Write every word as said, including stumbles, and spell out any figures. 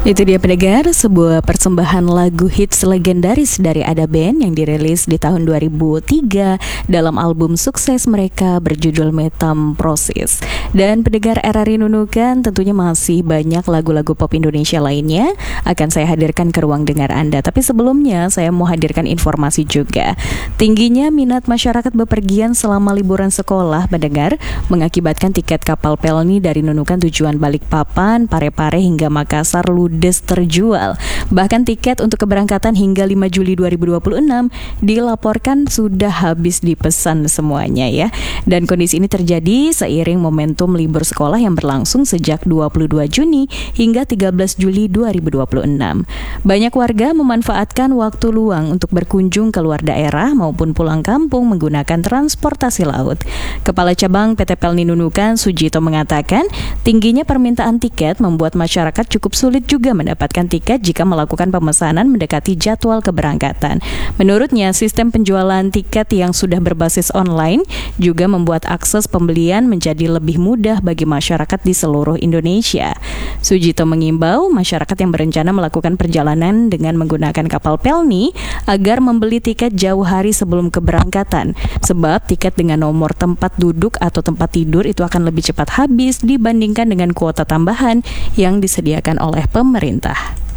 Itu dia pendengar, sebuah persembahan lagu hits legendaris dari Ada Band yang dirilis di tahun dua ribu tiga dalam album sukses mereka berjudul Metamorphosis. Dan pendengar R R I Nunukan, tentunya masih banyak lagu-lagu pop Indonesia lainnya akan saya hadirkan ke ruang dengar Anda. Tapi sebelumnya saya mau hadirkan informasi juga. Tingginya minat masyarakat bepergian selama liburan sekolah pendengar mengakibatkan tiket kapal Pelni dari Nunukan tujuan Balikpapan, Parepare hingga Makassar ludes terjual. Bahkan tiket untuk keberangkatan hingga lima Juli dua ribu dua puluh enam dilaporkan sudah habis dipesan semuanya ya. Dan kondisi ini terjadi seiring momentum libur sekolah yang berlangsung sejak dua puluh dua Juni hingga tiga belas Juli dua ribu dua puluh enam. Banyak warga memanfaatkan waktu luang untuk berkunjung ke luar daerah maupun pulang kampung menggunakan transportasi laut. Kepala Cabang P T Pelni Nunukan Sujito mengatakan, tingginya permintaan tiket membuat masyarakat cukup sulit juga mendapatkan tiket jika melakukan pemesanan mendekati jadwal keberangkatan. Menurutnya, sistem penjualan tiket yang sudah berbasis online juga membuat akses pembelian menjadi lebih mudah bagi masyarakat di seluruh Indonesia. Sujito mengimbau masyarakat yang berencana melakukan perjalanan dengan menggunakan kapal Pelni agar membeli tiket jauh hari sebelum keberangkatan, sebab tiket dengan nomor tempat duduk atau tempat tidur itu akan lebih cepat habis dibandingkan dengan kuota tambahan yang disediakan oleh pemerintah.